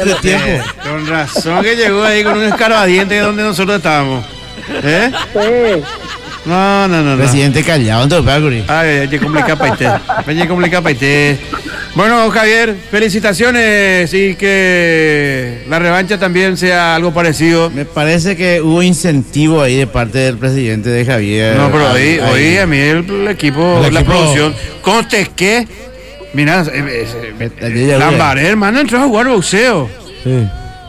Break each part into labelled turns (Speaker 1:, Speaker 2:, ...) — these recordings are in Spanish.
Speaker 1: tiempo.
Speaker 2: Con razón que llegó ahí con un escarbadiente de donde nosotros estábamos. ¿Eh?
Speaker 3: Sí.
Speaker 2: No.
Speaker 1: Presidente callado, entonces, Paguri.
Speaker 2: Ay, que complica para usted. Bueno, Javier, felicitaciones y que la revancha también sea algo parecido.
Speaker 1: Me parece que hubo incentivo ahí de parte del presidente de Javier.
Speaker 2: No, pero hoy a mí el equipo, la producción, conste que, mira, Lambaré, hermano, entró a jugar boxeo.
Speaker 1: Sí.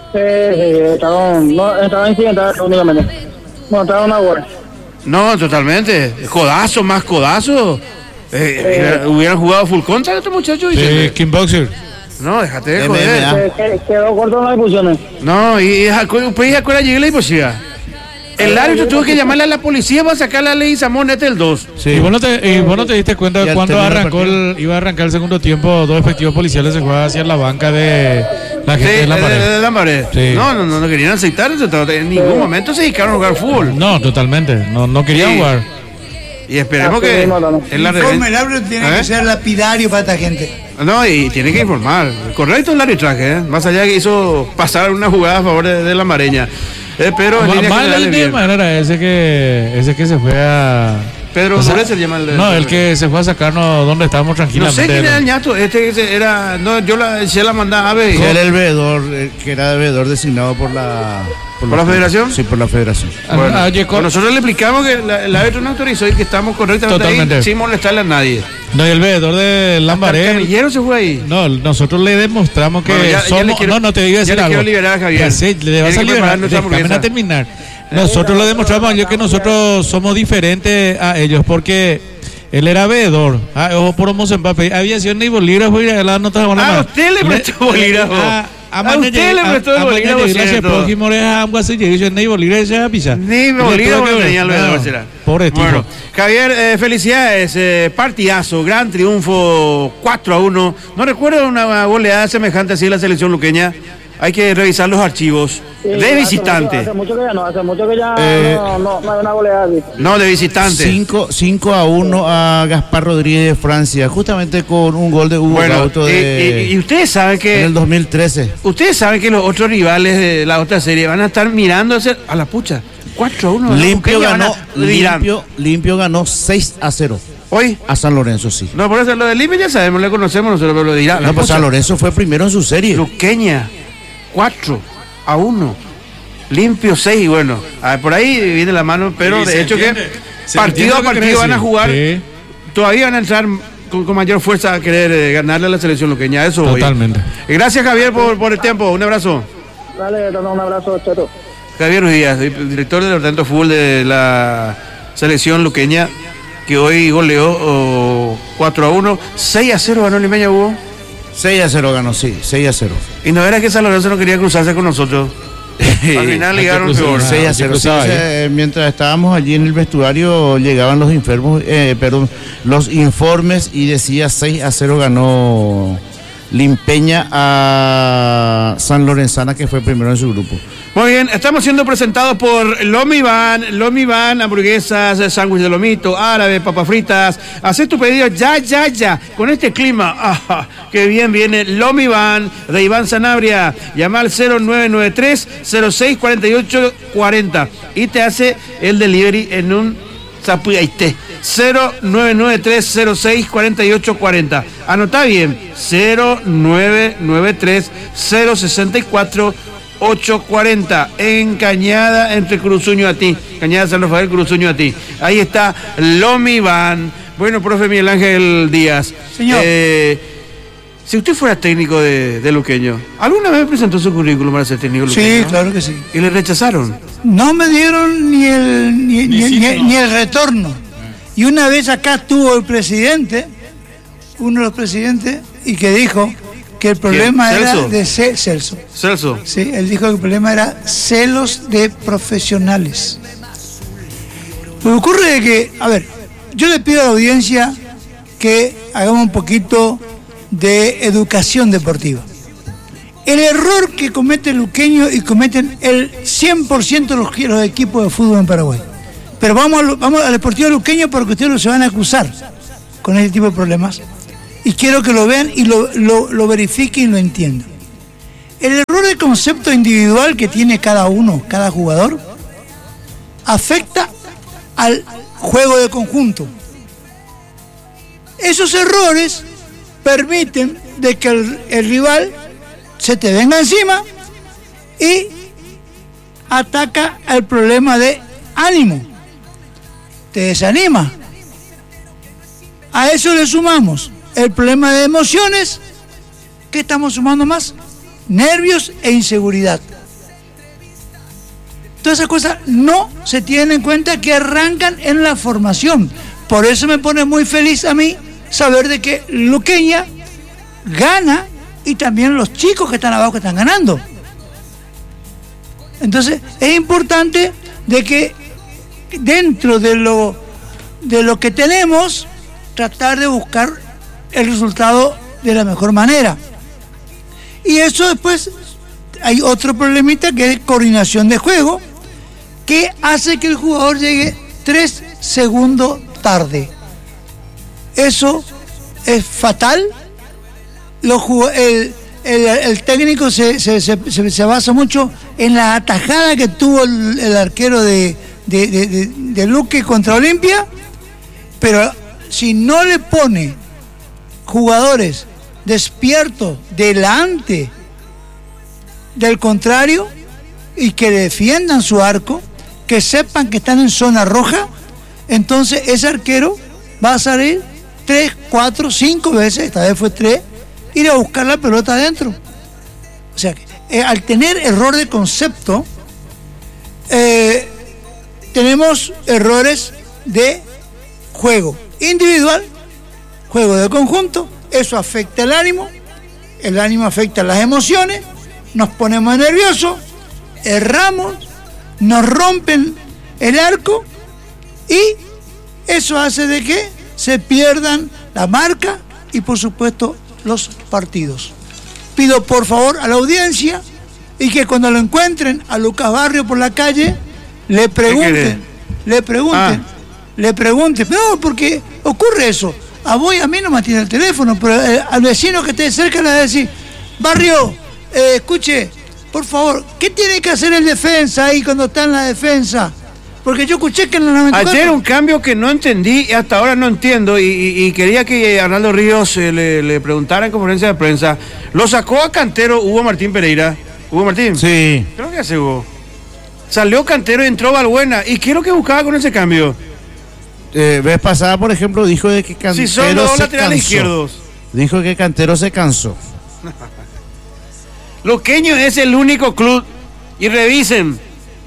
Speaker 3: Estaba incidentado únicamente. No, estaba una hora.
Speaker 2: No, totalmente. Codazo, más codazo. Hubieran jugado full contact estos muchachos.
Speaker 4: Sí, Kickboxer.
Speaker 2: No, déjate de joder.
Speaker 3: Quedó corto en las discusiones.
Speaker 2: No, y pues acuerda llegué la imposibilidad. El árbitro tuvo que llamarle a la policía para sacar la ley Samón el 2.
Speaker 4: Sí. ¿Y vos no te diste cuenta de cuando iba a arrancar el segundo tiempo, dos efectivos policiales se jugaban hacia la banca de la gente de
Speaker 2: Lambaré?
Speaker 4: Sí.
Speaker 2: No querían aceptar eso. En ningún momento se dedicaron a jugar fútbol.
Speaker 4: No, totalmente. No querían jugar.
Speaker 2: Y esperemos que en la
Speaker 5: el árbitro tiene que ser lapidario para esta gente.
Speaker 2: No, y tiene que informar. Correcto el arbitraje, más allá que hizo pasar una jugada a favor de la Mareña. Pero en línea general bien.
Speaker 4: Era ese que se fue a...
Speaker 2: Pedro Durez se llama el...
Speaker 4: No, el que se fue a sacarnos donde estábamos tranquilamente.
Speaker 2: No sé quién era el ñato, era... No, se la mandaba a ver.
Speaker 1: Era el veedor, que era el veedor designado por la...
Speaker 2: ¿Por la federación?
Speaker 1: Sí, por la federación.
Speaker 2: Bueno, nosotros le explicamos que el árbitro no autorizó y que estamos correctamente ahí, sin molestarle a nadie.
Speaker 4: No, y el veedor de Lambaré.
Speaker 2: ¿El camillero se fue ahí?
Speaker 4: No, nosotros le demostramos que somos... No te digo decir algo.
Speaker 2: Quiero liberar a Javier.
Speaker 4: Le vas a liberar, déjame a terminar. Nosotros le demostramos a ellos que nosotros somos diferentes a ellos porque... Él era veedor. Ojo por Mozambique. Había sido ni bolígrafo y la nota de
Speaker 2: a usted le prestó bolígrafo.
Speaker 4: A usted le prestó el bolígrafo.
Speaker 2: Ni bolígrafo tenía el veedor, será.
Speaker 4: Pobre tipo.
Speaker 2: Bueno, Javier, felicidades. Partidazo, gran triunfo, 4-1. No recuerdo una goleada semejante así en la selección luqueña. Hay que revisar los archivos. Sí, de visitante.
Speaker 3: Hace mucho que ya no hay una goleada.
Speaker 2: No, de visitante.
Speaker 1: 5-1 a Gaspar Rodríguez de Francia, justamente con un gol de Hugo Gauto
Speaker 2: y ustedes saben que...
Speaker 1: En el 2013.
Speaker 2: Ustedes saben que los otros rivales de la otra serie van a estar mirándose a la pucha. 4-1.
Speaker 1: Limpio ganó 6-0.
Speaker 2: ¿Hoy?
Speaker 1: A San Lorenzo, sí.
Speaker 2: No, por eso lo de Limpio ya sabemos, le conocemos nosotros, pero lo dirá.
Speaker 1: No, pues San Lorenzo fue primero en su serie.
Speaker 2: Luqueña. 4-1, Limpio 6, y bueno, por ahí viene la mano, pero de hecho que partido a partido van a jugar, todavía van a entrar con mayor fuerza a querer ganarle a la selección luqueña, eso
Speaker 4: totalmente.
Speaker 2: Gracias Javier por el tiempo, un abrazo.
Speaker 3: Dale, un abrazo, Cheto.
Speaker 2: Javier Ruiz Díaz, director del Departamento de Fútbol de la selección luqueña, que hoy goleó 4-1, 6-0 ganó Limeña, Hugo.
Speaker 1: 6-0 ganó, sí, 6-0.
Speaker 2: Y no era que San Lorenzo no quería cruzarse con nosotros. Al final ligaron peor.
Speaker 1: 6-0. Mientras estábamos allí en el vestuario, llegaban los los informes y decía 6-0 ganó Limpeña a San Lorenzana, que fue primero en su grupo.
Speaker 2: Muy bien, estamos siendo presentados por Lomi Van, hamburguesas, sándwich de lomito, árabe, papas fritas. Haz tu pedido ya. Con este clima, que bien viene Lomi Van de Iván Sanabria. Llama al 0993-064840 y te hace el delivery en un Zapuyaité. 0993-064840. Anotá bien, 0993-064 840 en Cañada entre Cruzuño a ti, Cañada San Rafael, Cruzuño a ti. Ahí está Lomi Van. Bueno, profe Miguel Ángel Díaz.
Speaker 5: Señor.
Speaker 2: Si usted fuera técnico de Luqueño, ¿alguna vez presentó su currículum para ser técnico Luqueño?
Speaker 5: Sí, claro que sí.
Speaker 2: ¿Y le rechazaron?
Speaker 5: No me dieron ni el retorno. Y una vez acá estuvo el presidente, uno de los presidentes, y que dijo que el problema era de Celso.
Speaker 2: Celso.
Speaker 5: Sí, él dijo que el problema era celos de profesionales. Me ocurre que, a ver, yo le pido a la audiencia que hagamos un poquito de educación deportiva. El error que comete el luqueño y cometen el 100% de los equipos de fútbol en Paraguay. Pero vamos al Deportivo Luqueño porque ustedes no se van a acusar con ese tipo de problemas. Y quiero que lo vean y lo verifiquen y lo entiendan. El error de concepto individual que tiene cada uno, cada jugador, afecta al juego de conjunto. Esos errores permiten de que el rival se te venga encima y ataca el problema de ánimo, te desanima. A eso le sumamos el problema de emociones. ¿Qué estamos sumando más? Nervios e inseguridad. Todas esas cosas no se tienen en cuenta, que arrancan en la formación. Por eso me pone muy feliz a mí saber de que Luqueña gana, y también los chicos que están abajo que están ganando. Entonces es importante de que dentro de lo que tenemos, tratar de buscar el resultado de la mejor manera. Y eso después hay otro problemita, que es coordinación de juego, que hace que el jugador llegue 3 segundos tarde. Eso es fatal. El técnico se basa mucho en la atajada que tuvo el arquero de Luque contra Olimpia, pero si no le pone jugadores despiertos delante del contrario y que defiendan su arco, que sepan que están en zona roja, entonces ese arquero va a salir 3, 4, 5 veces, esta vez fue 3, ir a buscar la pelota adentro. O sea, al tener error de concepto, tenemos errores de juego individual, juego de conjunto. Eso afecta el ánimo afecta las emociones, nos ponemos nerviosos, erramos, nos rompen el arco, y eso hace de que se pierdan la marca y por supuesto los partidos. Pido por favor a la audiencia, y que cuando lo encuentren a Lucas Barrio por la calle, le pregunten, no, porque ocurre eso. A mí no me atiende el teléfono, pero al vecino que esté cerca le va a decir: Barrio, escuche, por favor, ¿qué tiene que hacer el defensa ahí cuando está en la defensa? Porque yo escuché que en la 94...
Speaker 2: Ayer un cambio que no entendí y hasta ahora no entiendo, y quería que Arnaldo Ríos le preguntara en conferencia de prensa. Lo sacó a Cantero Hugo Martín Pereira. ¿Hugo Martín?
Speaker 1: Sí.
Speaker 2: ¿Qué es lo que hace Hugo? Salió Cantero y entró Balbuena. ¿Y qué es lo que buscaba con ese cambio?
Speaker 1: Vez pasada, por ejemplo, dijo de que Cantero
Speaker 2: si son los
Speaker 1: se
Speaker 2: laterales
Speaker 1: cansó.
Speaker 2: izquierdos.
Speaker 1: Dijo que Cantero se cansó.
Speaker 2: Luqueño es el único club, y revisen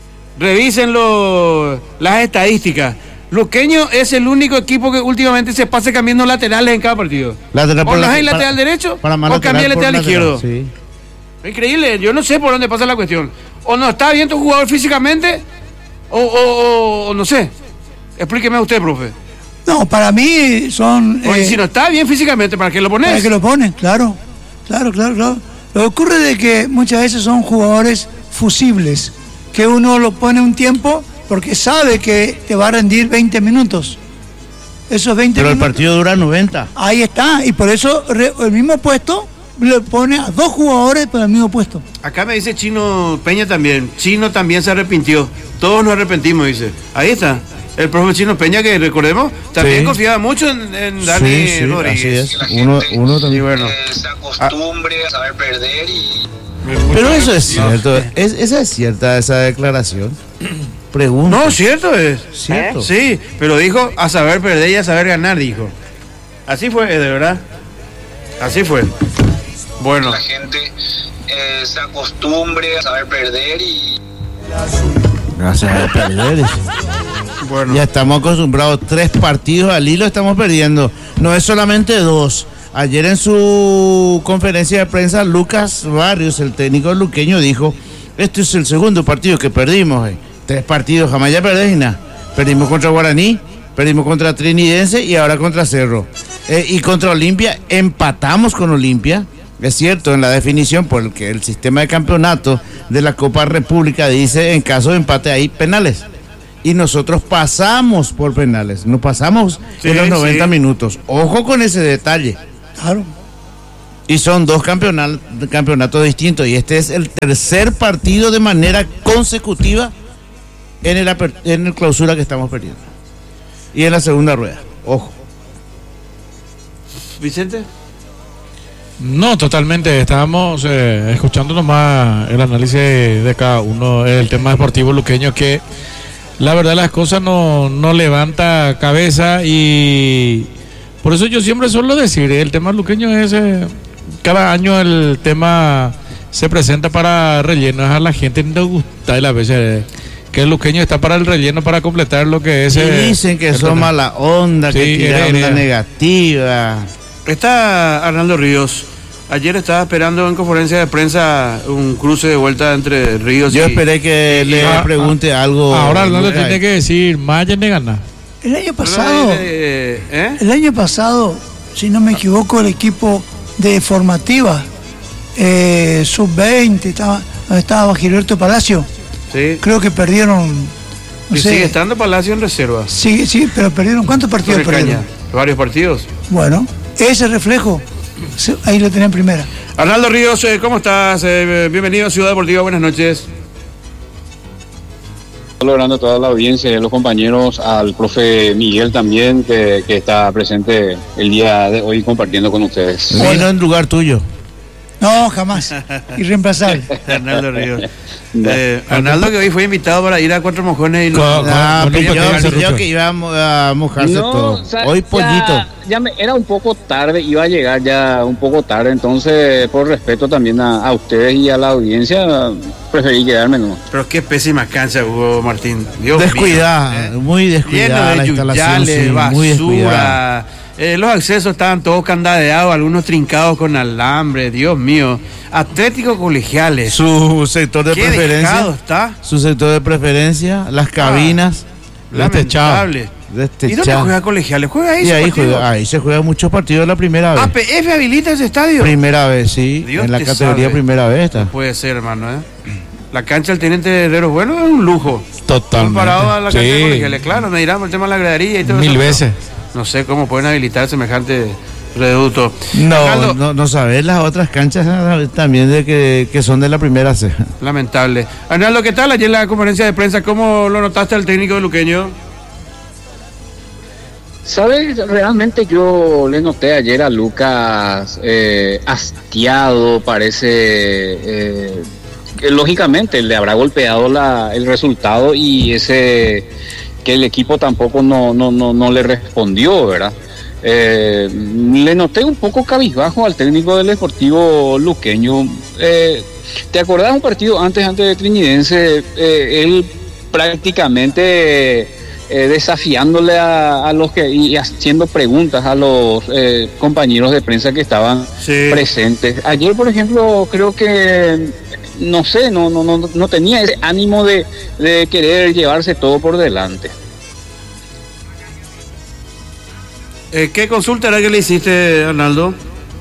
Speaker 2: las estadísticas. Luqueño es el único equipo que últimamente se pasa cambiando laterales en cada partido. O no hay lateral derecho o cambia el lateral izquierdo.
Speaker 1: Sí.
Speaker 2: Increíble, yo no sé por dónde pasa la cuestión. O no está bien tu jugador físicamente, o no sé. Explíqueme usted, profe.
Speaker 5: No, para mí son...
Speaker 2: Oye, si no está bien físicamente, ¿para qué lo pones?
Speaker 5: Para que lo ponen, claro. Lo que ocurre es de que muchas veces son jugadores fusibles, que uno lo pone un tiempo porque sabe que te va a rendir 20 minutos. Esos 20
Speaker 1: Pero
Speaker 5: minutos...
Speaker 1: el partido dura 90.
Speaker 5: Ahí está, y por eso el mismo puesto le pone a 2 jugadores para el mismo puesto.
Speaker 2: Acá me dice Chino Peña también. Chino también se arrepintió. Todos nos arrepentimos, dice. Ahí está. El profe Chino Peña, que recordemos, también confiaba mucho en Dani Rodríguez.
Speaker 1: Así es. Uno también.
Speaker 2: Bueno.
Speaker 6: Se acostumbre a saber perder y...
Speaker 1: Pero eso es cierto. Esa es cierta, esa declaración. Pregunta.
Speaker 2: No, cierto es.
Speaker 1: Cierto.
Speaker 2: Sí, pero dijo a saber perder y a saber ganar, dijo. Así fue, de verdad. Así fue. Bueno.
Speaker 6: La gente se acostumbre a saber perder y...
Speaker 1: Gracias a perder.
Speaker 2: Bueno.
Speaker 1: Ya estamos acostumbrados, 3 partidos al hilo estamos perdiendo. No es solamente 2. Ayer en su conferencia de prensa, Lucas Barrios, el técnico luqueño, dijo: este es el segundo partido que perdimos. 3 partidos, jamás ya perdés nada. Perdimos contra Guaraní, perdimos contra Trinidense y ahora contra Cerro. Y contra Olimpia, empatamos con Olimpia. Es cierto, en la definición, porque el sistema de campeonato de la Copa República dice: en caso de empate hay penales. Y nosotros pasamos por penales, nos pasamos en los 90 minutos. Ojo con ese detalle.
Speaker 5: Claro.
Speaker 1: Y son dos campeonatos distintos. Y este es el tercer partido de manera consecutiva en el clausura que estamos perdiendo. Y en la segunda rueda. Ojo.
Speaker 2: Vicente.
Speaker 4: No, totalmente. Estábamos escuchando nomás el análisis de cada uno, el tema deportivo luqueño, que la verdad las cosas no levanta cabeza, y por eso yo siempre suelo decir, el tema luqueño es, cada año el tema se presenta para relleno, a la gente no gusta y a veces que el luqueño está para el relleno, para completar lo que es.
Speaker 1: Y dicen que son mala onda, que tiran onda negativa.
Speaker 2: Está Arnaldo Ríos. Ayer estaba esperando en conferencia de prensa un cruce de vuelta entre Ríos
Speaker 1: Yo esperé que le pregunte algo.
Speaker 4: Ahora Arnaldo tiene que decir, Mayen de gana.
Speaker 5: El año pasado, si no me equivoco, el equipo de formativa, sub-20, estaba Gilberto Palacio.
Speaker 2: Sí.
Speaker 5: Creo que perdieron.
Speaker 2: Sigue estando Palacio en reserva.
Speaker 5: Sí, pero perdieron. ¿Cuántos partidos perdieron?
Speaker 2: Varios partidos.
Speaker 5: Bueno, ese reflejo, ahí lo tenía en primera.
Speaker 2: Arnaldo Ríos, ¿cómo estás? Bienvenido a Ciudad Deportiva, buenas noches.
Speaker 7: Logrando a toda la audiencia y a los compañeros, al profe Miguel también, que está presente el día de hoy compartiendo con ustedes.
Speaker 1: Vino en lugar tuyo.
Speaker 5: No, jamás. Irreemplazable.
Speaker 2: Arnaldo Ríos. Arnaldo, que hoy fue invitado para ir a Cuatro Mojones y
Speaker 1: yo que iba a mojarse todo. Hoy pollito.
Speaker 7: Era un poco tarde, iba a llegar ya un poco tarde, entonces por respeto también a ustedes y a la audiencia, preferí quedarme, ¿no?
Speaker 2: Pero qué pésima cancha, Hugo Martín. Dios
Speaker 1: descuidada, mío. Muy descuidada la instalación.
Speaker 2: Sí, basura.
Speaker 1: Muy descuidada.
Speaker 2: Los accesos estaban todos candadeados, algunos trincados con alambre, Dios mío. Atlético Colegiales.
Speaker 1: Su sector de preferencia.
Speaker 2: Está.
Speaker 1: Su sector de preferencia, las cabinas.
Speaker 2: Lamentable. ¿Y dónde juega Colegiales? ¿Juega ahí?
Speaker 1: Y ahí se juega muchos partidos la primera vez.
Speaker 2: ¿APF habilita ese estadio?
Speaker 1: Primera vez, sí. Dios, en la categoría sabe. Primera vez está.
Speaker 2: No puede ser, hermano, La cancha del Teniente Herreros, bueno, es un lujo.
Speaker 4: Totalmente.
Speaker 2: Comparado a la cancha de Colegiales, claro, me dirán por el tema de la gradería y todo eso.
Speaker 4: 1000 veces.
Speaker 2: No sé cómo pueden habilitar semejante reducto.
Speaker 1: No sabes las otras canchas también de que son de la primera C.
Speaker 2: Lamentable. Arnaldo, ¿qué tal ayer en la conferencia de prensa? ¿Cómo lo notaste al técnico de luqueño?
Speaker 7: ¿Sabes? Realmente yo le noté ayer a Lucas hastiado, parece que lógicamente le habrá golpeado el resultado y que el equipo tampoco no le respondió, ¿verdad? Le noté un poco cabizbajo al técnico del Deportivo luqueño. ¿Te acordás un partido antes de Trinidense? Él prácticamente desafiándole a los que y haciendo preguntas a los compañeros de prensa que estaban presentes. Ayer, por ejemplo, creo que no sé, no tenía ese ánimo de querer llevarse todo por delante.
Speaker 2: ¿Qué consulta era que le hiciste, Arnaldo?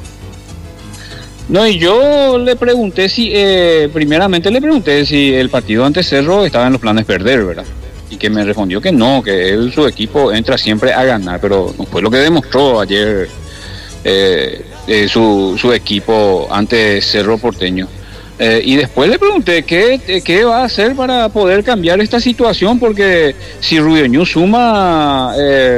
Speaker 7: No, y yo le pregunté primeramente le pregunté si el partido ante Cerro estaba en los planes perder, ¿verdad? Y que me respondió que no, que su equipo entra siempre a ganar, pero no fue lo que demostró ayer su equipo ante Cerro Porteño. Y después le pregunté qué va a hacer para poder cambiar esta situación, porque si Rubiño suma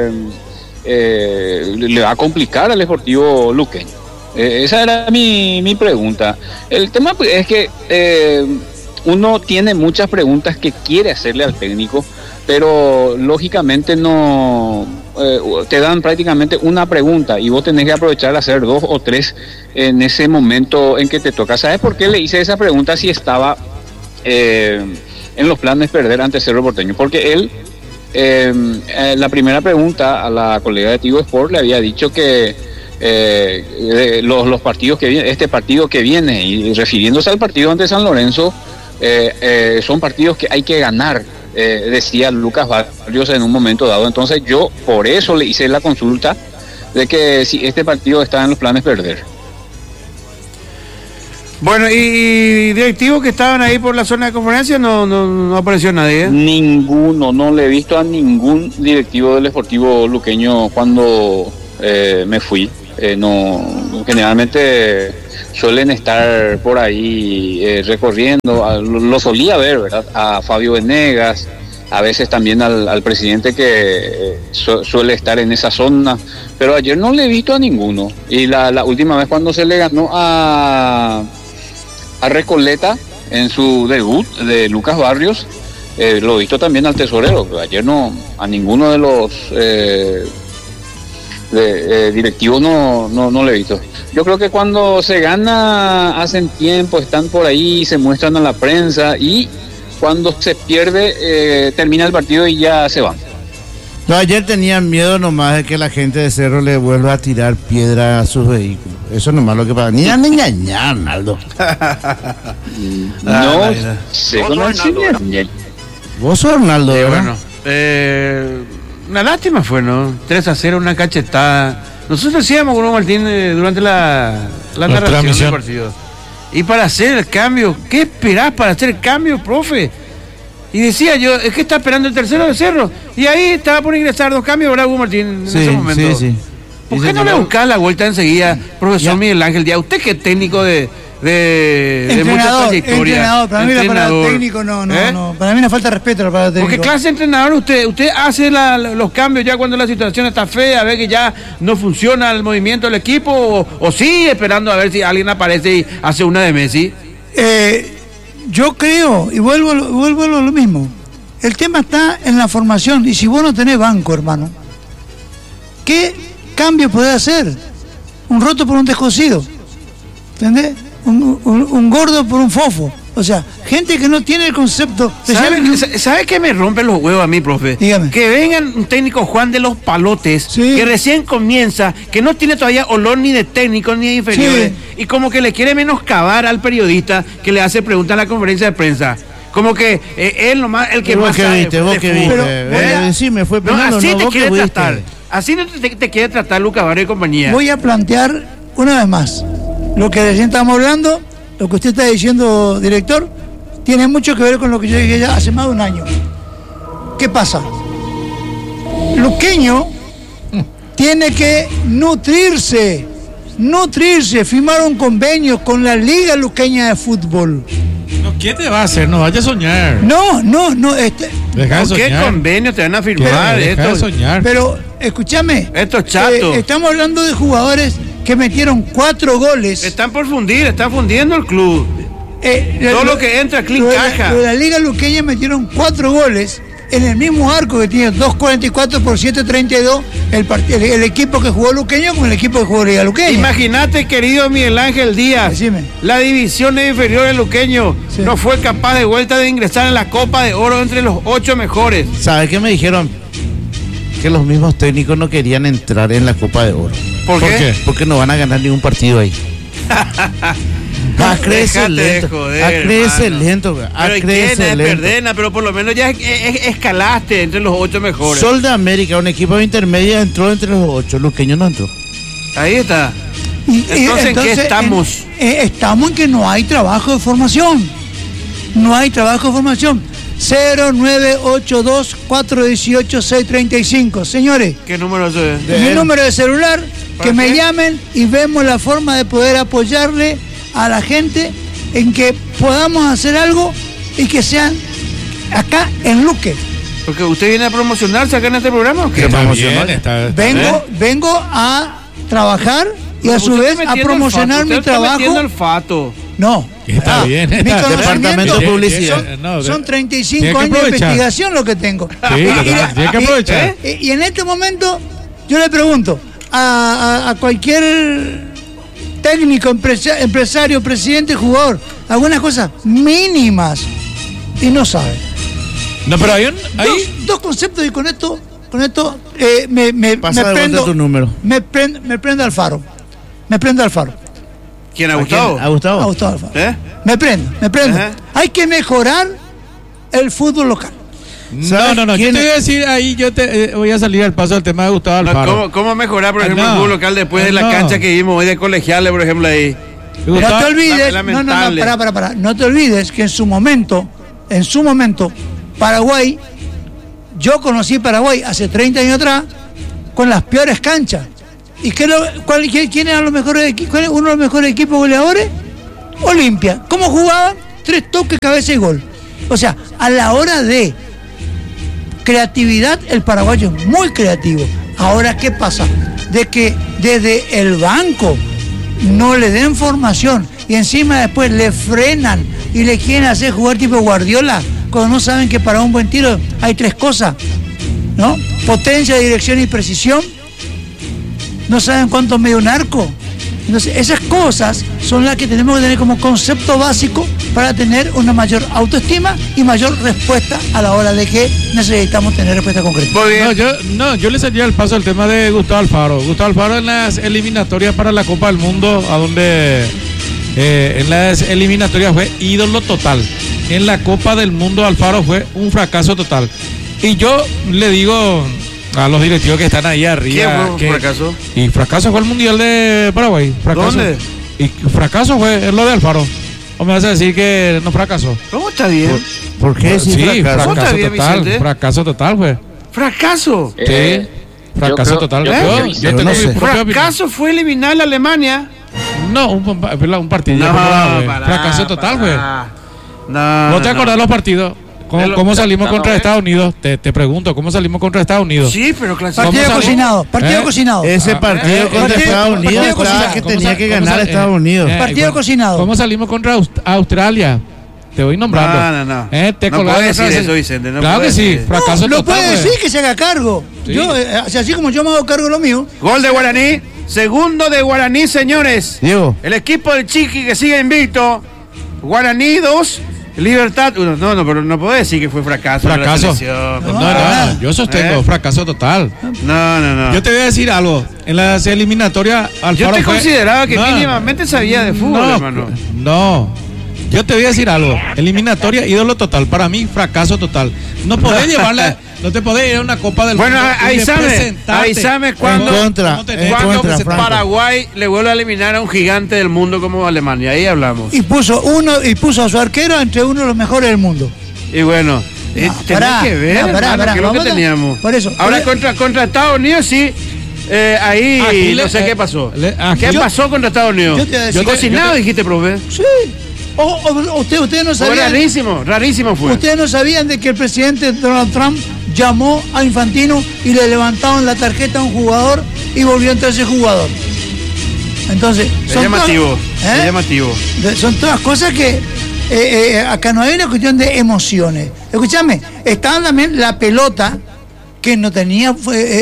Speaker 7: le va a complicar al Deportivo luqueño. Esa era mi pregunta. El tema es que uno tiene muchas preguntas que quiere hacerle al técnico, pero lógicamente no te dan prácticamente una pregunta y vos tenés que aprovechar a hacer 2 o 3 en ese momento en que te toca. ¿Sabes por qué le hice esa pregunta si estaba en los planes perder ante Cerro Porteño? Porque él la primera pregunta a la colega de Tigo Sport le había dicho que los partidos que vienen, este partido que viene, y refiriéndose al partido ante San Lorenzo, son partidos que hay que ganar, decía Lucas Barrios en un momento dado. Entonces yo por eso le hice la consulta de que si este partido está en los planes perder.
Speaker 2: Bueno, y directivos que estaban ahí por la zona de conferencia, no apareció nadie.
Speaker 7: Ninguno, no le he visto a ningún directivo del Deportivo luqueño cuando me fui. No, generalmente suelen estar por ahí recorriendo, lo solía ver, ¿verdad? A Fabio Venegas, a veces también al presidente que suele estar en esa zona, pero ayer no le he visto a ninguno. Y la última vez cuando se le ganó a Recoleta en su debut de Lucas Barrios, lo he visto también al tesorero, pero ayer no, a ninguno de los directivos no le he visto. Yo creo que cuando se gana hacen tiempo, están por ahí, se muestran a la prensa, y cuando se pierde termina el partido y ya se van.
Speaker 1: No, ayer tenían miedo nomás de que la gente de Cerro le vuelva a tirar piedra a sus vehículos. Eso nomás lo que pasa. Ni a engañar, Arnaldo.
Speaker 7: No sé conocer.
Speaker 1: Vos sos Arnaldo, ¿verdad?
Speaker 2: Bueno, una lástima fue, ¿no? 3-0, una cachetada. Nosotros decíamos con Martín durante la narración del partido. Y para hacer el cambio, ¿qué esperás para hacer el cambio, profe? Y decía yo, es que está esperando el tercero de Cerro. Y ahí estaba por ingresar 2 cambios, ¿verdad, Hugo Martín? En ese momento.
Speaker 1: Sí.
Speaker 2: ¿Por qué no le buscás la vuelta enseguida, profesor Miguel Ángel Díaz? Usted que es técnico de mucha trayectoria.
Speaker 5: Entrenador, para mí la palabra técnico no. Para mí no falta respeto a la palabra técnico.
Speaker 2: Porque clase de entrenador, usted hace los cambios ya cuando la situación está fea, ve que ya no funciona el movimiento del equipo, o sigue esperando a ver si alguien aparece y hace una de Messi.
Speaker 5: Yo creo, y vuelvo a lo mismo, el tema está en la formación, y si vos no tenés banco, hermano, ¿qué cambio podés hacer? Un roto por un descosido, ¿entendés? Un gordo por un fofo. O sea, gente que no tiene el concepto.
Speaker 2: ¿Sabe qué me rompe los huevos a mí, profe?
Speaker 5: Dígame.
Speaker 2: Que vengan un técnico Juan de los Palotes,
Speaker 5: sí,
Speaker 2: que recién comienza, que no tiene todavía olor ni de técnico ni de inferiores, sí, y como que le quiere menoscabar al periodista que le hace preguntas en la conferencia de prensa. Como que él nomás, el que más sabe.
Speaker 1: Vos que viste. Sí, me fue
Speaker 2: pensando, así te quiere tratar. Así no te quiere tratar Lucas Barrio y compañía.
Speaker 5: Voy a plantear una vez más lo que recién estamos hablando. Lo que usted está diciendo, director, tiene mucho que ver con lo que yo dije ya hace más de un año. ¿Qué pasa? Luqueño tiene que nutrirse, firmar un convenio con la Liga Luqueña de Fútbol.
Speaker 4: No, ¿qué te va a hacer? No vaya a soñar.
Speaker 5: No.
Speaker 2: Deja de soñar. ¿Qué convenio te van a firmar?
Speaker 4: Deja de soñar.
Speaker 5: Pero, escúchame.
Speaker 2: Esto es chato.
Speaker 5: Estamos hablando de jugadores que metieron 4 goles.
Speaker 2: Están fundiendo el club. Todo lo que entra, clic, caja.
Speaker 5: La Liga Luqueña metieron 4 goles en el mismo arco, que tiene 2.44 por 7.32 el equipo que jugó Luqueño con el equipo que jugó Liga Luqueña.
Speaker 2: Imagínate, querido Miguel Ángel Díaz,
Speaker 5: decime,
Speaker 2: la división inferior del Luqueño no fue capaz de vuelta de ingresar en la Copa de Oro entre los 8 mejores.
Speaker 1: ¿Sabes qué me dijeron? Que los mismos técnicos no querían entrar en la Copa de Oro.
Speaker 2: ¿Por qué?
Speaker 1: Porque no van a ganar ningún partido ahí. Crece lento.
Speaker 2: Pero por lo menos ya escalaste entre los 8 mejores.
Speaker 1: Sol de América, un equipo de intermedia, entró entre los 8. Luqueño no entró.
Speaker 2: Ahí está. Entonces, ¿en qué estamos?
Speaker 5: Estamos en que no hay trabajo de formación. 0982-418-635. Señores,
Speaker 2: ¿qué número es?
Speaker 5: Mi número de celular, que me llamen y vemos la forma de poder apoyarle a la gente en que podamos hacer algo y que sean acá en Luque.
Speaker 2: Porque usted viene a promocionarse acá en este programa, ¿o qué?
Speaker 5: Vengo a trabajar y a su vez a promocionar mi trabajo. No.
Speaker 4: Está bien.
Speaker 1: Departamento de publicidad.
Speaker 5: Son 35 años de investigación lo que tengo.
Speaker 4: Sí, tiene que aprovechar.
Speaker 5: Y en este momento yo le pregunto a cualquier técnico, empresario, presidente, jugador, algunas cosas mínimas y no sabe.
Speaker 4: No, pero hay
Speaker 5: dos conceptos, y con esto me prendo
Speaker 1: tu número.
Speaker 5: Me prendo al faro.
Speaker 2: ¿Quién? ¿A Gustavo?
Speaker 5: A Gustavo Alfaro. Me prendo. Hay que mejorar el fútbol local.
Speaker 4: No, yo te voy a decir ahí, voy a salir al paso del tema de Gustavo Alfaro.
Speaker 2: ¿Cómo mejorar, por ejemplo, el fútbol local después de la cancha que vimos hoy de Colegiales, por ejemplo, ahí?
Speaker 5: No te olvides, no te olvides que en su momento, Paraguay, yo conocí Paraguay hace 30 años atrás con las peores canchas. ¿Y quién era los mejores uno de los mejores equipos goleadores? Olimpia. ¿Cómo jugaban? 3 toques, cabeza y gol. O sea, a la hora de creatividad, el paraguayo es muy creativo. Ahora, ¿qué pasa? De que desde el banco no le den formación y encima después le frenan y le quieren hacer jugar tipo Guardiola, cuando no saben que para un buen tiro hay 3 cosas, ¿no? Potencia, dirección y precisión. No saben cuánto mide un arco. Entonces, esas cosas son las que tenemos que tener como concepto básico para tener una mayor autoestima y mayor respuesta a la hora de que necesitamos tener respuesta concreta.
Speaker 2: Muy bien.
Speaker 4: Yo le seguía el paso al tema de Gustavo Alfaro. Gustavo Alfaro en las eliminatorias para la Copa del Mundo, a donde en las eliminatorias fue ídolo total. En la Copa del Mundo Alfaro fue un fracaso total. Y yo le digo a los directivos que están ahí arriba.
Speaker 2: ¿Qué fue un fracaso?
Speaker 4: Y fracaso fue el Mundial de Paraguay. Fracaso.
Speaker 2: ¿Dónde?
Speaker 4: Y fracaso fue lo de Alfaro. ¿O me vas a decir que no fracasó?
Speaker 2: ¿Cómo está bien?
Speaker 1: ¿Por qué
Speaker 4: Sí,
Speaker 1: fracaso?
Speaker 2: ¿Cómo está bien,
Speaker 4: total.
Speaker 2: Vicente?
Speaker 4: Fracaso total fue.
Speaker 2: ¿Fracaso?
Speaker 4: Sí. Fracaso total.
Speaker 7: yo
Speaker 4: Yo tengo
Speaker 1: no
Speaker 4: mi
Speaker 1: sé.
Speaker 4: propia opinión.
Speaker 2: ¿Fracaso fue eliminar a Alemania?
Speaker 4: No, un partido. Fracaso total, güey.
Speaker 2: No.
Speaker 4: ¿No te acordás los partidos? ¿Cómo salimos contra Estados Unidos? Te pregunto, ¿cómo salimos contra Estados Unidos?
Speaker 2: Sí, pero
Speaker 5: Partido
Speaker 4: salimos?
Speaker 5: cocinado, partido cocinado.
Speaker 1: Ese partido contra Estados Unidos estaba que tenía que ganar a Estados Unidos.
Speaker 5: Partido cocinado.
Speaker 4: ¿Cómo salimos contra Australia? Te voy nombrando.
Speaker 2: No.
Speaker 4: Te
Speaker 2: No
Speaker 4: colgaron
Speaker 2: puede decir
Speaker 4: atrás.
Speaker 2: eso, Vicente. No
Speaker 4: Claro
Speaker 2: puede
Speaker 4: que sí,
Speaker 2: decir.
Speaker 4: fracaso
Speaker 5: Lo
Speaker 4: total,
Speaker 5: puede
Speaker 4: güey.
Speaker 5: decir, que se haga cargo.
Speaker 4: Sí.
Speaker 5: Yo, así como yo me hago cargo de lo mío.
Speaker 2: Gol de Guaraní. Segundo de Guaraní, señores.
Speaker 1: Diego.
Speaker 2: El equipo del Chiqui que sigue invicto. Guaraní 2, Libertad 1. No, pero no puedo decir que fue fracaso.
Speaker 4: Fracaso.
Speaker 2: La selección.
Speaker 4: No, yo sostengo fracaso total.
Speaker 2: No.
Speaker 4: Yo te voy a decir algo. En las eliminatorias, Alfaro
Speaker 2: Yo te
Speaker 4: fue-
Speaker 2: consideraba que
Speaker 4: No,
Speaker 2: mínimamente sabía de fútbol, hermano.
Speaker 4: No. Yo te voy a decir algo. Eliminatoria, ídolo total. Para mí, fracaso total. No podés llevarla, no te podés ir a una Copa del
Speaker 2: Bueno,
Speaker 4: Mundo. y representarte.
Speaker 2: avísame cuando,
Speaker 1: En contra,
Speaker 4: ¿Cómo tenés?
Speaker 1: en
Speaker 2: cuando
Speaker 1: contra, Franco.
Speaker 2: Paraguay le vuelve a eliminar a un gigante del mundo como Alemania. Ahí hablamos.
Speaker 5: Y puso a su arquero entre uno de los mejores del mundo.
Speaker 2: Y bueno, tenés
Speaker 5: pará,
Speaker 2: que ver,
Speaker 5: no, pará,
Speaker 2: hermano, que es lo que
Speaker 5: vamos a-
Speaker 2: teníamos.
Speaker 5: por eso,
Speaker 2: Ahora
Speaker 5: por-
Speaker 2: contra Estados Unidos sí. Ahí
Speaker 4: Aquí
Speaker 2: no sé qué pasó. ¿Qué
Speaker 5: yo-
Speaker 2: pasó contra Estados Unidos?
Speaker 5: yo te voy a decir-
Speaker 2: Cocinado, dijiste, profe.
Speaker 5: Sí. Ustedes no
Speaker 2: Fue
Speaker 5: sabían.
Speaker 2: rarísimo fue.
Speaker 5: Ustedes no sabían de que el presidente Donald Trump llamó a Infantino y le levantaron la tarjeta a un jugador y volvió entre ese jugador. Entonces,
Speaker 2: Es llamativo,
Speaker 5: todas-
Speaker 2: es llamativo.
Speaker 5: son todas cosas que acá no hay una cuestión de emociones. Escúchame, estaba también la pelota que no tenía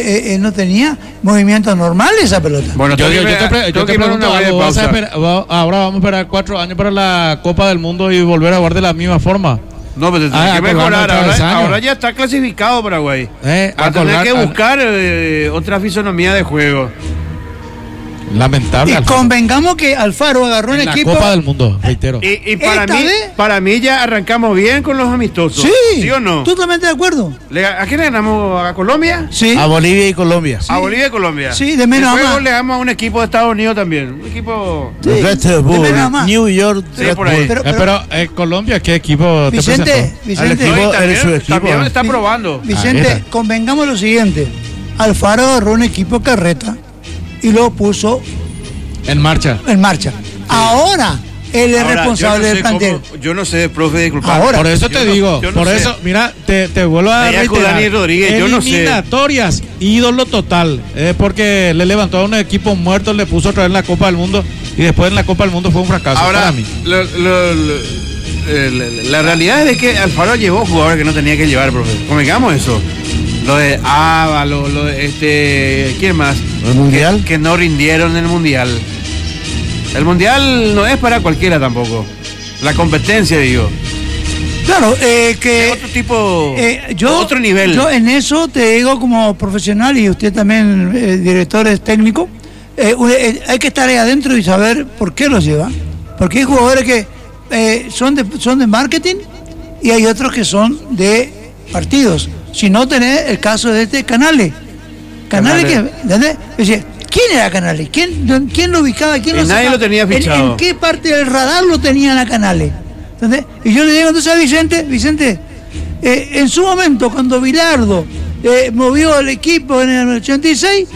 Speaker 5: movimientos normales esa pelota.
Speaker 2: Bueno,
Speaker 4: Yo
Speaker 2: tengo
Speaker 4: te
Speaker 2: que poner
Speaker 4: pregunto
Speaker 2: una breve
Speaker 4: algo.
Speaker 2: pausa.
Speaker 4: Ahora vamos a esperar 4 años para la Copa del Mundo y volver a jugar de la misma forma.
Speaker 2: No, pero tienes que
Speaker 4: acordando
Speaker 2: mejorar.
Speaker 4: otra vez años.
Speaker 2: Ahora ya está clasificado Paraguay. Va a tener
Speaker 4: Acordar-
Speaker 2: que buscar otra fisonomía de juego.
Speaker 4: Lamentable.
Speaker 5: Y
Speaker 4: Alfaro.
Speaker 5: convengamos que Alfaro agarró un
Speaker 4: En la
Speaker 5: equipo.
Speaker 4: Copa del Mundo, reitero.
Speaker 2: Y
Speaker 5: ¿Esta vez?
Speaker 2: para mí ya arrancamos bien con los amistosos.
Speaker 5: Sí,
Speaker 2: ¿Sí o no?
Speaker 5: totalmente de acuerdo.
Speaker 2: ¿A quién le ganamos? ¿A Colombia?
Speaker 5: Sí,
Speaker 1: A Bolivia y Colombia.
Speaker 2: A Bolivia y Colombia.
Speaker 5: Sí, de menos a
Speaker 2: Después
Speaker 5: más.
Speaker 2: le damos a un equipo de Estados Unidos también. Un equipo...
Speaker 5: sí.
Speaker 1: Red Bull,
Speaker 5: de menos a más.
Speaker 1: New York,
Speaker 2: Sí,
Speaker 1: Red
Speaker 2: por ahí.
Speaker 1: Bull.
Speaker 5: Pero-
Speaker 4: Colombia, ¿qué equipo te
Speaker 5: Vicente,
Speaker 4: presentó?
Speaker 5: Vicente,
Speaker 1: Al
Speaker 2: No, y
Speaker 1: equipo-
Speaker 2: también,
Speaker 1: su equipo,
Speaker 2: también
Speaker 1: ¿eh?
Speaker 2: está probando.
Speaker 5: Vicente,
Speaker 4: Ahí está.
Speaker 5: convengamos lo siguiente. Alfaro agarró un equipo carreta y lo puso
Speaker 4: En marcha.
Speaker 5: en marcha. Ahora él es
Speaker 2: Ahora,
Speaker 5: responsable del plantel.
Speaker 2: Yo no sé, profe, disculpame.
Speaker 5: Ahora.
Speaker 4: Por eso
Speaker 2: Yo
Speaker 4: te
Speaker 2: no-
Speaker 4: digo,
Speaker 2: yo no
Speaker 4: por
Speaker 2: sé.
Speaker 4: eso, mira, te vuelvo a
Speaker 2: Allá con
Speaker 4: reiterar.
Speaker 2: Dani Rodríguez, yo no sé.
Speaker 4: Eliminatorias, ídolo total. Porque le levantó a un equipo muerto, le puso otra vez en la Copa del Mundo y después en la Copa del Mundo fue un fracaso
Speaker 2: Ahora,
Speaker 4: para mí.
Speaker 2: la realidad es de que Alfaro llevó jugadores que no tenía que llevar, profe. Convengamos eso. Lo de Ávalo, lo de ¿quién más?
Speaker 1: ¿El Mundial?
Speaker 2: Que no rindieron en el Mundial. El Mundial no es para cualquiera tampoco. La competencia, digo.
Speaker 5: Claro,
Speaker 2: Es
Speaker 5: que
Speaker 2: otro tipo,
Speaker 5: yo,
Speaker 2: otro nivel.
Speaker 5: Yo en eso te digo como profesional y usted también, director es técnico, hay que estar ahí adentro y saber por qué los lleva. Porque hay jugadores que son de marketing y hay otros que son de partidos. Si no tenés el caso de este Canales. Canales que, ¿entendés? Es decir, ¿quién era Canales? ¿Quién lo ubicaba? ¿Quién
Speaker 2: Y
Speaker 5: lo
Speaker 2: nadie
Speaker 5: sacaba?
Speaker 2: lo tenía fichado.
Speaker 5: ¿En qué parte del radar lo tenían a Canales? ¿Entendés? Y yo le digo entonces a Vicente, en su momento, cuando Bilardo movió al equipo en el 86,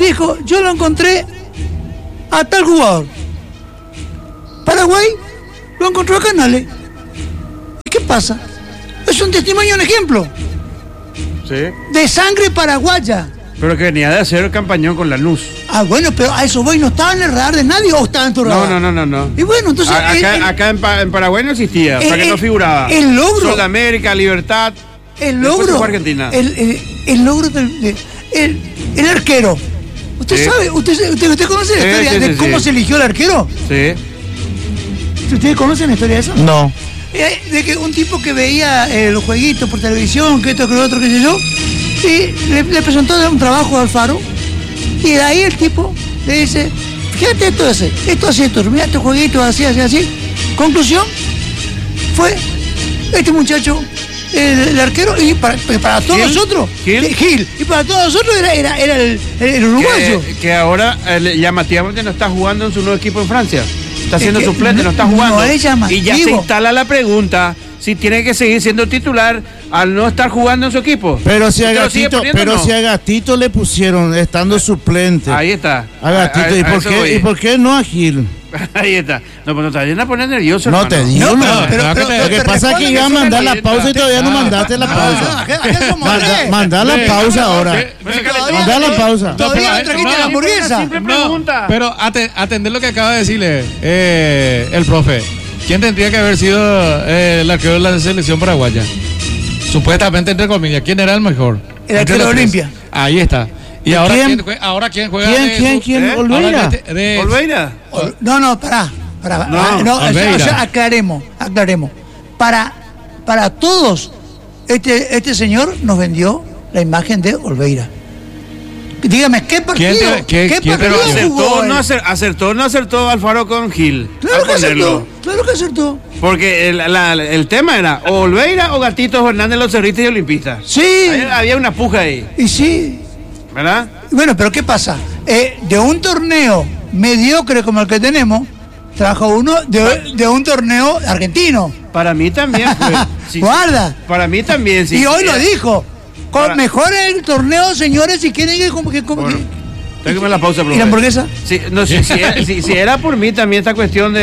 Speaker 5: dijo, yo lo encontré a tal jugador. Paraguay lo encontró a Canales. ¿Y qué pasa? Es un testimonio, un ejemplo.
Speaker 2: Sí.
Speaker 5: De sangre paraguaya.
Speaker 2: Pero que venía de hacer campañón con Lanús.
Speaker 5: Ah, bueno, pero a eso voy, ¿no estaba en el radar de nadie o estaba en tu radar?
Speaker 2: No.
Speaker 5: Y bueno, entonces...
Speaker 2: Acá en Paraguay no existía, o sea que no figuraba.
Speaker 5: El logro...
Speaker 2: Sudamérica, Libertad...
Speaker 5: El logro...
Speaker 2: Argentina.
Speaker 5: El logro del... El arquero. ¿Usted
Speaker 2: sí.
Speaker 5: sabe? ¿Usted conoce la historia de cómo se eligió el arquero?
Speaker 2: Sí.
Speaker 5: ¿Ustedes conocen la historia de eso?
Speaker 1: No.
Speaker 5: De que un tipo que veía los jueguitos por televisión, que esto, que lo otro, qué sé yo, y le presentó un trabajo a Alfaro, y de ahí el tipo le dice, fíjate esto así, mira estos jueguitos así. Conclusión, fue este muchacho, el arquero, y para todos nosotros, Gil, y para todos nosotros era el uruguayo.
Speaker 2: Que ahora llamativamente no está jugando en su nuevo equipo en Francia. Está siendo suplente, no está jugando.
Speaker 5: No es llamativo.
Speaker 2: Y ya se instala la pregunta si tiene que seguir siendo titular al no estar jugando en su equipo.
Speaker 1: Pero si a Gatito le pusieron estando suplente.
Speaker 2: Ahí está.
Speaker 1: A Gatito, ¿y por qué no a Gil?
Speaker 2: Ahí está. No, pues no te vayan a poner nervioso.
Speaker 1: No,
Speaker 2: hermano.
Speaker 1: te digo,
Speaker 5: pero
Speaker 1: lo que pasa es que iba a mandar la pausa y todavía no mandaste la pausa. Mandá la pausa ahora. Mandá la pausa.
Speaker 5: Todavía no trajiste la hamburguesa.
Speaker 2: Simple pregunta.
Speaker 4: Pero atender lo que acaba de decirle el profe. ¿Quién tendría que haber sido el arquero de la selección paraguaya? Supuestamente, entre comillas, ¿quién era el mejor?
Speaker 5: El arquero de Olimpia.
Speaker 4: Ahí está. ¿Y ahora quién juega?
Speaker 1: ¿Quién? ¿Olveira?
Speaker 2: ¿Olveira?
Speaker 5: No, pará. No, o sea, aclaremos. Para todos, este señor nos vendió la imagen de Olveira. Dígame, ¿qué partido? ¿Qué partido jugó?
Speaker 2: Acertó no acertó Alfaro con Gil.
Speaker 5: Claro que acertó.
Speaker 2: Porque el tema era o Olveira o Gatito Fernández, los cerristas y olimpistas.
Speaker 5: Sí.
Speaker 2: Había una puja ahí.
Speaker 5: Y sí.
Speaker 2: ¿Verdad?
Speaker 5: Bueno, pero ¿qué pasa? De un torneo mediocre como el que tenemos, trajo uno de un torneo argentino.
Speaker 2: Para mí también fue.
Speaker 5: Guarda.
Speaker 2: Para mí también, sí.
Speaker 5: Y hoy lo dijo. Mejor el torneo, señores, si quieren que...
Speaker 2: Bueno, déjame la pausa, profe.
Speaker 5: ¿Y la hamburguesa?
Speaker 2: Sí, no, si era por mí también esta cuestión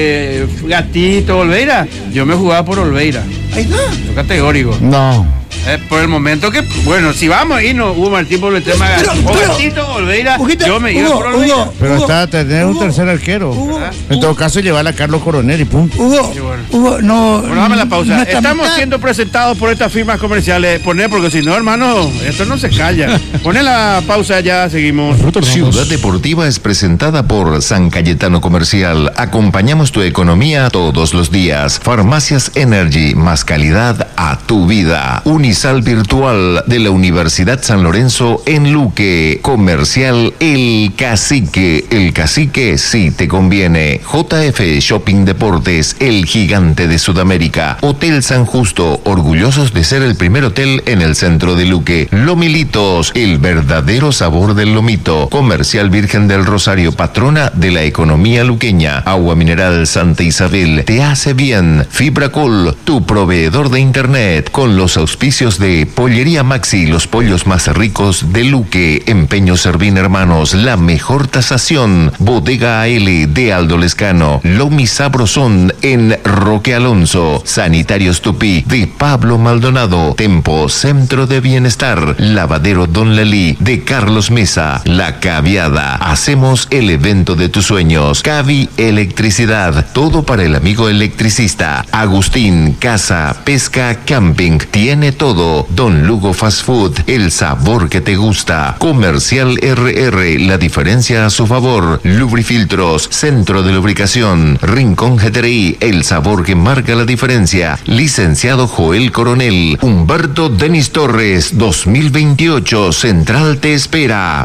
Speaker 2: de Gatito, Olveira, yo me jugaba por Olveira.
Speaker 5: Ahí está.
Speaker 2: Yo categórico.
Speaker 1: No.
Speaker 2: Por el momento que, bueno, si vamos ahí, no hubo Martín por el tema Gatito, Olveira, yo me iba por Olveira.
Speaker 1: Pero está tener un tercer arquero. En todo caso, llevar a Carlos Coronel y punto.
Speaker 5: Hugo, no.
Speaker 2: Bueno, dame la pausa. Estamos siendo presentados por estas firmas comerciales. Porque si no, hermano, esto no se calla. Poné la pausa, ya seguimos.
Speaker 8: Ciudad Deportiva es presentada por San Cayetano Comercial. Acompañamos tu economía todos los días. Farmacias Energy, más calidad a tu vida. Unisal Virtual de la Universidad San Lorenzo en Luque. Comercial El Cacique. El Cacique sí te conviene. JF Shopping Deportes, el gigante de Sudamérica. Hotel San Justo, orgullosos de ser el primer hotel en el centro de Luque. Lomilitos, el verdadero sabor del lomito. Comercial Virgen del Rosario, patrona de la economía luqueña. Agua mineral Santa Isabel, te hace bien. Fibracol, tu proveedor de internet. Con los auspicios de Pollería Maxi, los pollos más ricos de Luque. Empeño Servín Hermanos, la mejor tasación. Bodega AL de Aldo Lescano. Lomi Sabrosón en Roque Alonso. Sanitarios Tupí de Pablo Maldonado. Tempo Centro de Bienestar. Lavadero Don Lelí de Carlos Mesa. La Caviada. Hacemos el evento de tus sueños. Cavi Electricidad. Todo para el amigo electricista. Agustín, casa, pesca, camping. Tiene todo. Don Lugo Fast Food. El sabor que te gusta. Comercial RR. La diferencia a su favor. Lubrifiltros. Centro de lubricación. Rincón GTRI. El sabor que marca la diferencia. Licenciado Joel Coronel. Humberto Denis Torres. 2028. Central te espera.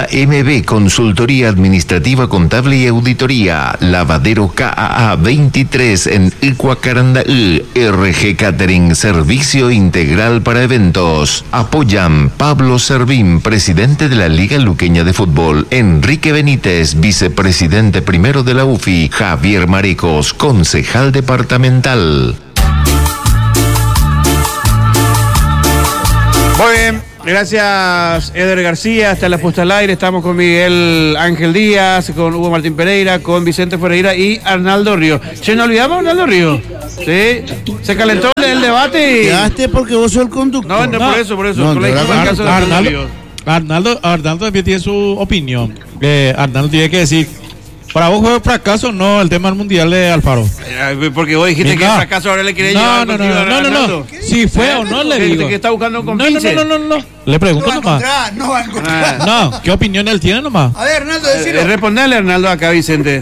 Speaker 8: JMB Consultoría Administrativa Contable y Auditoría. Lavadero KAA 23 en Icuacarandaí. RG Catering. Servicio integral para eventos. Apoyan Pablo Servín, presidente de la Liga Luqueña de Fútbol. Enrique Benítez, vicepresidente primero de la UFI. Javier Marecos, concejal departamental.
Speaker 2: Muy bien. Gracias, Eder García. Hasta la puesta al aire. Estamos con Miguel Ángel Díaz, con Hugo Martín Pereira, con Vicente Ferreira y Arnaldo Río. Che, ¿no olvidamos a Arnaldo Río? Sí. Se calentó el debate y...
Speaker 1: Quedaste porque vos sos el conductor.
Speaker 2: No, por eso.
Speaker 1: No,
Speaker 2: Con la disculpa del caso de Arnaldo Río.
Speaker 4: Arnaldo también tiene su opinión. Arnaldo tiene que decir, para vos fue fracaso o no el tema del mundial de Alfaro.
Speaker 2: Porque vos dijiste que el fracaso ahora le quería llevar
Speaker 4: No. Si fue o no le digo.
Speaker 2: Que está buscando un compinche.
Speaker 4: No. Le pregunto nomás.
Speaker 5: No va a encontrar.
Speaker 4: No, ¿qué opinión él tiene nomás?
Speaker 5: A ver, Arnaldo, decilo.
Speaker 2: Responderle a Arnaldo acá, Vicente.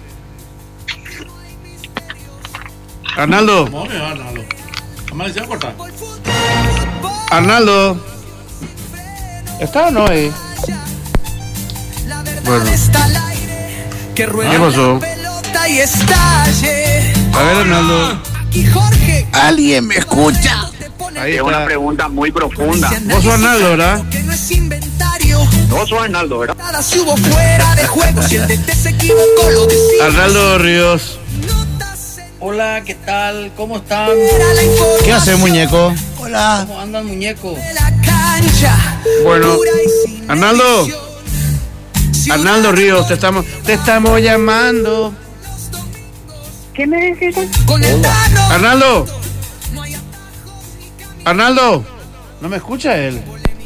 Speaker 2: Arnaldo. Arnaldo. ¿Está o no ahí? Bueno. ¿Qué pasó? A ver, Arnaldo.
Speaker 1: ¿Alguien me escucha?
Speaker 2: Ahí
Speaker 6: Es
Speaker 2: está.
Speaker 6: una pregunta muy profunda.
Speaker 2: Vos sos Arnaldo, ¿verdad?
Speaker 6: Vos sos Arnaldo, ¿verdad?
Speaker 2: Arnaldo Ríos.
Speaker 9: Hola, ¿qué tal? ¿Cómo están?
Speaker 1: ¿Qué hace, muñeco?
Speaker 5: Hola.
Speaker 9: ¿Cómo andan, muñeco?
Speaker 2: Bueno, Arnaldo Ríos, te estamos llamando.
Speaker 10: ¿Qué me necesitan?
Speaker 2: Arnaldo, ¿no me escucha él?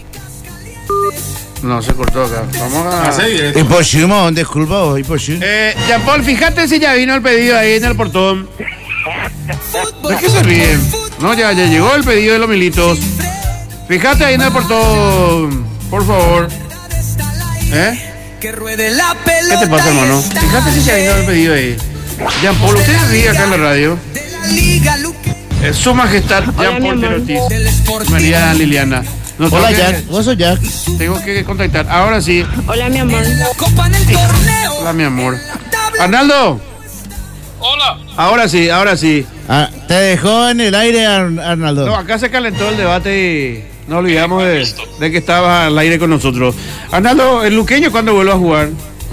Speaker 2: No, se cortó acá. Vamos a...
Speaker 1: Imposible, disculpa vos, imposible.
Speaker 2: Jean Paul, fíjate si ya vino el pedido ahí en el portón. ¿De qué se ríen? No, ya llegó el pedido de los militos. Fíjate ahí en el portón, por favor. ¿Qué te pasa, hermano? Fíjate si ya vino el pedido ahí. Jean Paul, usted ríe acá en la radio. Su Majestad Jean Paul Ortiz. María Liliana. No,
Speaker 1: Hola, Jack. Vos sos Jack.
Speaker 2: Tengo que contactar. Ahora sí.
Speaker 10: Hola, mi amor.
Speaker 2: Hola, mi amor. Arnaldo.
Speaker 6: Hola.
Speaker 2: Ahora sí.
Speaker 1: Ah, te dejó en el aire, Arnaldo.
Speaker 2: No, acá se calentó el debate y no olvidamos de que estabas al aire con nosotros. Arnaldo, ¿el luqueño cuándo vuelve a jugar?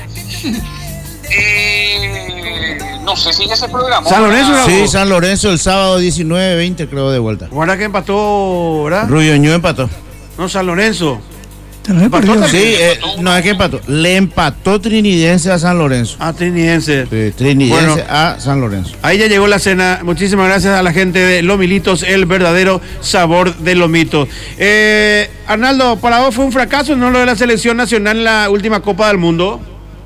Speaker 6: No sé si ya se programó.
Speaker 2: ¿San Lorenzo?
Speaker 1: Sí, San Lorenzo el sábado 19-20 creo de vuelta.
Speaker 2: Ahora que empató, ¿verdad?
Speaker 1: Ruyoño empató.
Speaker 2: No, San Lorenzo.
Speaker 5: Empató
Speaker 1: Sí, no es que empató. Le empató Trinidense a San Lorenzo.
Speaker 2: Ah, Trinidense.
Speaker 1: Sí, Trinidense
Speaker 2: Bueno,
Speaker 1: a San Lorenzo.
Speaker 2: ahí ya llegó la cena. Muchísimas gracias a la gente de Lomilitos, el verdadero sabor de Lomito. Arnaldo, ¿para vos fue un fracaso no lo de la selección nacional en la última Copa del Mundo?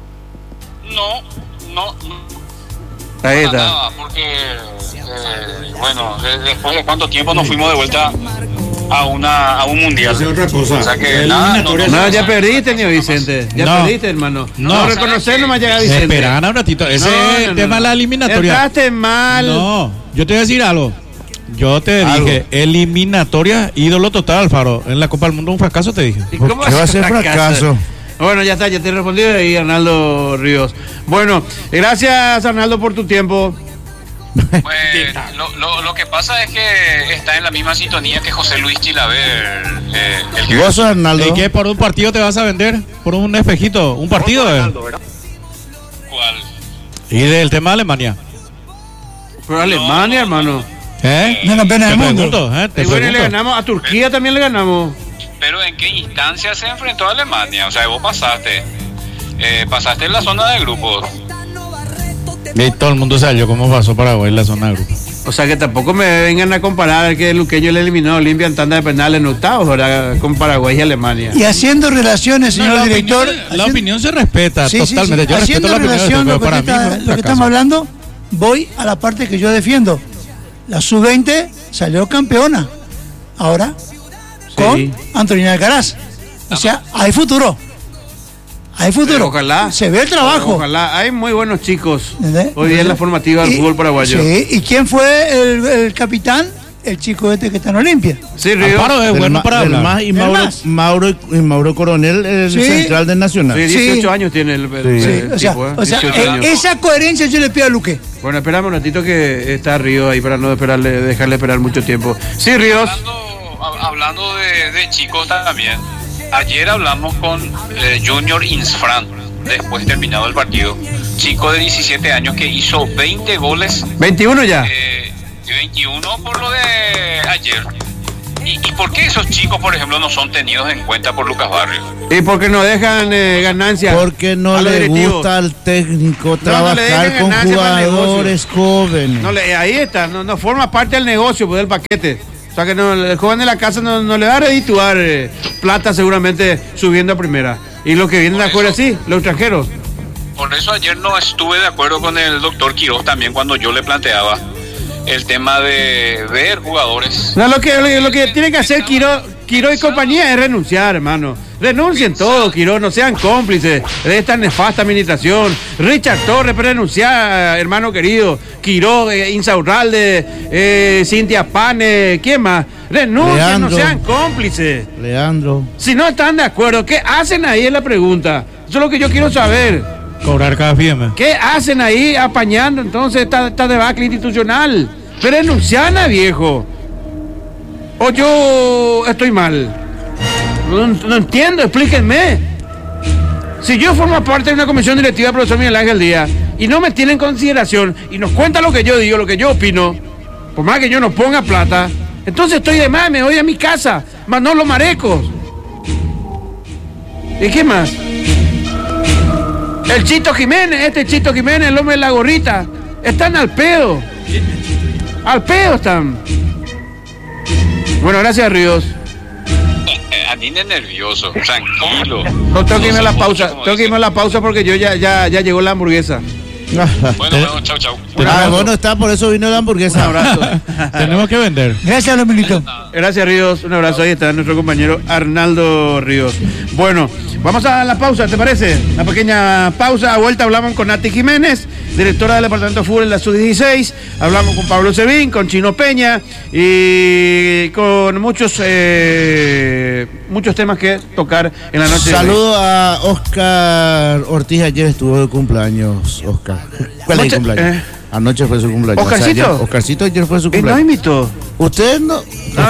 Speaker 6: No.
Speaker 2: Ahí está.
Speaker 6: Nada, porque, bueno, después de cuánto tiempo nos fuimos de vuelta a un mundial.
Speaker 4: Es otra cosa.
Speaker 6: O sea que nada,
Speaker 2: No, ya perdiste, niño Vicente. Ya perdiste, hermano. No reconocer nomás llega Vicente.
Speaker 4: Esperan un ratito. Ese es el tema de la eliminatoria.
Speaker 2: Entraste mal.
Speaker 4: No, yo te voy a decir algo. Yo te dije, eliminatoria, ídolo total, Alfaro. En la Copa del Mundo un fracaso, te dije.
Speaker 2: ¿Y cómo
Speaker 1: ¿Qué va a ser fracaso?
Speaker 2: Bueno, ya está, ya te he respondido ahí, Arnaldo Ríos. Bueno, gracias, Arnaldo, por tu tiempo.
Speaker 6: Pues, lo que pasa es que está en la misma sintonía que José Luis Chilaver.
Speaker 1: ¿Y vos sos Arnaldo?
Speaker 4: ¿Y qué? ¿Por un partido te vas a vender? ¿Por un espejito? ¿Un partido?
Speaker 6: ¿Cuál?
Speaker 4: Y del tema de Alemania.
Speaker 2: Pero Alemania, hermano.
Speaker 5: No es campeona del mundo.
Speaker 4: Pregunto, te
Speaker 2: Y bueno, le
Speaker 4: pregunto.
Speaker 2: ganamos a Turquía, también le ganamos.
Speaker 6: Pero ¿en qué instancia se enfrentó a Alemania? O sea, vos pasaste en la zona de grupos.
Speaker 4: Y todo el mundo salió cómo pasó Paraguay en la zona de grupo.
Speaker 2: O sea, que tampoco me vengan a comparar que el luqueño le eliminó a Olimpia en tanda de penales en octavos, ¿verdad? Con Paraguay y Alemania.
Speaker 5: Y haciendo relaciones, señor director.
Speaker 4: La opinión se respeta totalmente. Yo respeto
Speaker 5: Haciendo
Speaker 4: la opinión,
Speaker 5: relación
Speaker 4: pero
Speaker 5: lo que,
Speaker 4: para mí no es
Speaker 5: lo que estamos hablando, voy a la parte que yo defiendo. La sub-20 salió campeona. Ahora, con Antonina Alcaraz. O sea, hay futuro. Hay futuro.
Speaker 2: Ojalá.
Speaker 5: Se ve el trabajo.
Speaker 2: Ojalá. Hay muy buenos chicos
Speaker 5: ¿Entendés?
Speaker 2: hoy día en la formativa del fútbol paraguayo.
Speaker 5: Sí. ¿Y quién fue el capitán? El chico este que está en Olimpia.
Speaker 2: Sí, Río.
Speaker 4: Amparo es bueno para hablar.
Speaker 1: Más y Mauro Coronel, el central del Nacional.
Speaker 2: Sí, 18 años tiene el tipo,
Speaker 5: O sea,
Speaker 2: 18 años.
Speaker 5: esa coherencia yo le pido a Luque.
Speaker 2: Bueno, esperame un ratito que está Río ahí para no dejarle esperar mucho tiempo. Sí, Ríos.
Speaker 6: Hablando de chicos también. Ayer hablamos con Junior Insfran, después terminado el partido. Chico de 17 años que hizo 20 goles.
Speaker 2: 21 ya.
Speaker 6: 21 por lo de ayer. ¿Y por qué esos chicos, por ejemplo, no son tenidos en cuenta por Lucas Barrios?
Speaker 2: Y porque no dejan ganancias.
Speaker 1: Porque no
Speaker 2: a los
Speaker 1: le
Speaker 2: directivos.
Speaker 1: gusta al técnico
Speaker 2: No le
Speaker 1: trabajar
Speaker 2: dejan
Speaker 1: con
Speaker 2: ganancias para el
Speaker 1: jugadores jóvenes.
Speaker 2: No ahí está, no forma parte del negocio, pues del paquete. O sea que el joven de la casa no le va a redituar plata seguramente subiendo a primera. Y los que vienen de afuera sí, los extranjeros.
Speaker 6: Por eso ayer no estuve de acuerdo con el doctor Quiroz también cuando yo le planteaba el tema de ver jugadores.
Speaker 2: No, lo que tiene que hacer Quiroz y compañía es renunciar, hermano. Renuncien todos, Quiroz, no sean cómplices de esta nefasta administración. Richard Torres, renunciar, hermano querido. Quiroz, Insaurralde, Cintia Pane, ¿quién más? Renuncien,
Speaker 1: Leandro.
Speaker 2: no sean cómplices.
Speaker 1: Leandro.
Speaker 2: Si no están de acuerdo, ¿qué hacen ahí? Es la pregunta. Eso es lo que yo quiero saber.
Speaker 4: Cobrar cada firma.
Speaker 2: ¿Qué hacen ahí apañando entonces esta debacle institucional? Pero renunciana, viejo. O yo estoy mal. No entiendo, explíquenme. Si yo formo parte de una comisión directiva, profesor Miguel Ángel Díaz, y no me tienen en consideración, y nos cuenta lo que yo digo, lo que yo opino, por más que yo no ponga plata, entonces estoy de más, me voy a mi casa, más no los marecos. ¿Y qué más? El Chito Jiménez, el hombre de la gorrita, están al pedo. Al pedo están. Bueno, gracias, Ríos.
Speaker 6: Anine nervioso, tranquilo.
Speaker 2: No, tengo que irme a la pausa. Tengo que irme a la pausa porque yo ya llegó la hamburguesa.
Speaker 6: Bueno, chau.
Speaker 1: Bueno, está, por eso vino la hamburguesa.
Speaker 2: Un abrazo.
Speaker 4: Tenemos que vender.
Speaker 5: Gracias, Lomelito.
Speaker 2: Gracias, Ríos. Un abrazo. Ahí está nuestro compañero Arnaldo Ríos. Bueno, vamos a la pausa, ¿te parece? Una pequeña pausa. A vuelta hablamos con Nati Jiménez, directora del Departamento de Fútbol en la Sub-16. Hablamos con Pablo Sebín, con Chino Peña y con muchos temas que tocar en la noche.
Speaker 1: Saludo a Oscar Ortiz, ayer estuvo de cumpleaños, Oscar. ¿Cuál es el cumpleaños? Anoche fue su cumpleaños.
Speaker 2: ¿Oscarcito?
Speaker 1: Oscarcito ayer fue su cumpleaños.
Speaker 2: ¿No invitó?
Speaker 1: ¿Usted no?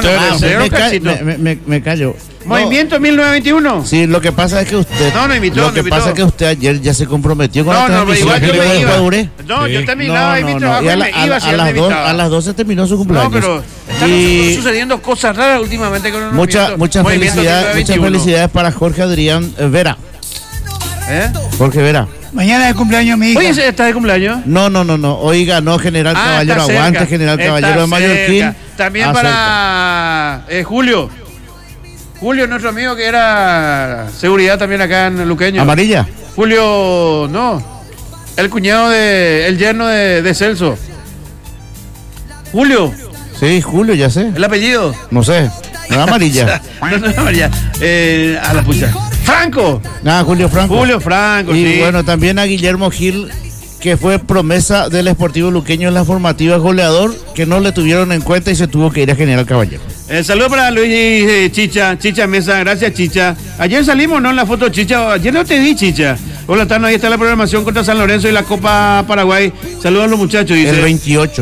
Speaker 2: No,
Speaker 1: me callo.
Speaker 2: Movimiento 1921.
Speaker 1: Sí, lo que pasa es que usted.
Speaker 2: No invitó.
Speaker 1: Lo que pasa es que usted ayer ya se comprometió con
Speaker 2: No,
Speaker 1: la transmisión.
Speaker 2: igual yo me iba.
Speaker 1: Duré.
Speaker 2: No, yo terminaba ahí mi trabajo
Speaker 1: Y
Speaker 2: y me iba si él me invitaba.
Speaker 1: a las 12 terminó su cumpleaños.
Speaker 2: No, pero están sucediendo cosas raras últimamente con el
Speaker 1: Muchas felicidades para Jorge Adrián Vera. Jorge Vera.
Speaker 5: Mañana es cumpleaños mi hija.
Speaker 2: Oye, ¿está de cumpleaños?
Speaker 1: No. Hoy ganó General Caballero. Aguante, General Caballero de Mallorquín.
Speaker 2: También para Julio. Julio, nuestro amigo que era seguridad también acá en Luqueño.
Speaker 1: ¿Amarilla?
Speaker 2: Julio, no. El cuñado el yerno de Celso. Julio.
Speaker 1: Sí, Julio, ya sé.
Speaker 2: ¿El apellido?
Speaker 1: No sé. No es amarilla.
Speaker 2: No es amarilla. A la pucha. ¡Franco!
Speaker 1: Julio Franco.
Speaker 2: Julio Franco,
Speaker 1: y
Speaker 2: sí.
Speaker 1: Bueno, también a Guillermo Gil, que fue promesa del Sportivo Luqueño en las formativas, goleador, que no le tuvieron en cuenta y se tuvo que ir a General Caballero.
Speaker 2: Saludo para Luis Chicha Mesa, gracias Chicha. Ayer salimos, ¿no? En la foto Chicha, ayer no te vi, Chicha. Hola, Tano, ahí está la programación contra San Lorenzo y la Copa Paraguay. Saludos a los muchachos, dice.
Speaker 1: El 28.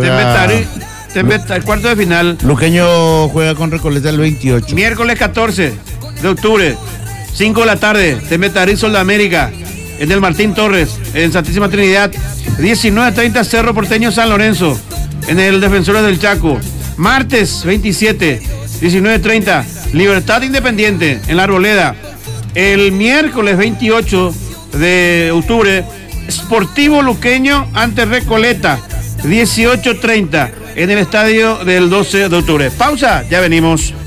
Speaker 2: El cuarto de final.
Speaker 1: Luqueño juega con Recoleta el 28.
Speaker 2: Miércoles 14 de octubre, 5 de la tarde, Temetarí Soldamérica, en el Martín Torres, en Santísima Trinidad. 19:30 Cerro Porteño San Lorenzo, en el Defensores del Chaco. Martes 27, 19:30, Libertad Independiente, en la Arboleda. El miércoles 28 de octubre, Sportivo Luqueño ante Recoleta, 18:30, en el estadio del 12 de octubre. Pausa, ya venimos.